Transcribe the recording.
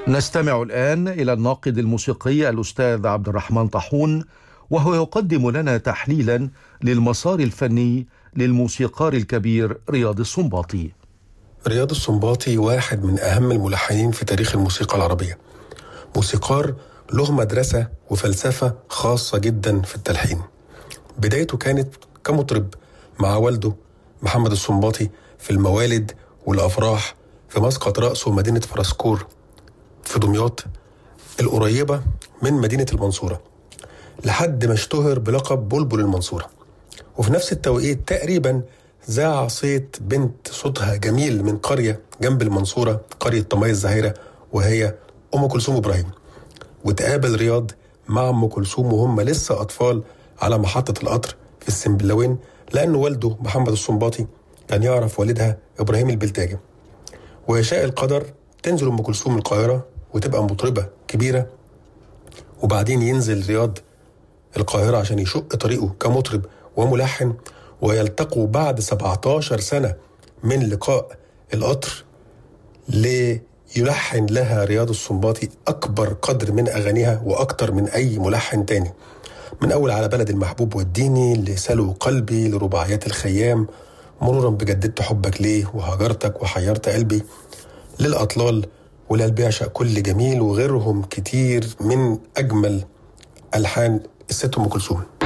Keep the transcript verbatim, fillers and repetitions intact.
نستمع الآن إلى الناقد الموسيقي الأستاذ عبد الرحمن طاحون، وهو يقدم لنا تحليلا للمسار الفني للموسيقار الكبير رياض السنباطي. رياض السنباطي واحد من أهم الملحنين في تاريخ الموسيقى العربية، موسيقار له مدرسة وفلسفة خاصة جدا في التلحين. بدايته كانت كمطرب مع والده محمد السنباطي في الموالد والأفراح في مسقط رأسه مدينة فرسكور في دمياط القريبة من مدينة المنصورة، لحد ما اشتهر بلقب بلبل المنصورة. وفي نفس التوقيت تقريبا ذاع صيت بنت صوتها جميل من قرية جنب المنصورة، قرية طماي الزهيرة، وهي أم كلثوم إبراهيم. وتقابل رياض مع أم كلثوم وهم لسه أطفال على محطة القطر في السنبلاوين، لأن والده محمد السنباطي كان يعرف والدها إبراهيم البلتاجي. ويشاء القدر تنزل أم كلثوم القاهرة وتبقى مطربة كبيرة، وبعدين ينزل رياض القاهرة عشان يشق طريقه كمطرب وملحن، ويلتقوا بعد سبعتاشر سنة من لقاء القطر ليلحن لها رياض السنباطي أكبر قدر من أغانيها وأكتر من أي ملحن تاني، من أول على بلد المحبوب والديني لسلو قلبي لرباعيات الخيام، مرورا بجددت حبك ليه وهجرتك وحيرت قلبي، للأطلال والقلب يعشق كل جميل، وغيرهم كتير من أجمل ألحان الست أم كلثوم.